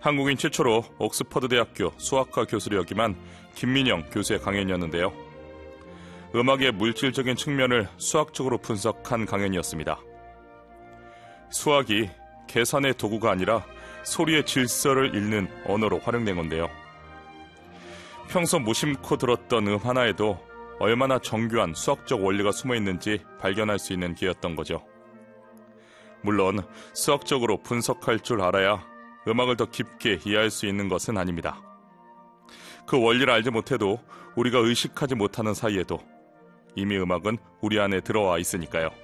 한국인 최초로 옥스퍼드 대학교 수학과 교수를 역임한 김민영 교수의 강연이었는데요. 음악의 물질적인 측면을 수학적으로 분석한 강연이었습니다. 수학이 계산의 도구가 아니라 소리의 질서를 읽는 언어로 활용된 건데요. 평소 무심코 들었던 음 하나에도 얼마나 정교한 수학적 원리가 숨어 있는지 발견할 수 있는 기회였던 거죠. 물론 수학적으로 분석할 줄 알아야 음악을 더 깊게 이해할 수 있는 것은 아닙니다. 그 원리를 알지 못해도 우리가 의식하지 못하는 사이에도 이미 음악은 우리 안에 들어와 있으니까요.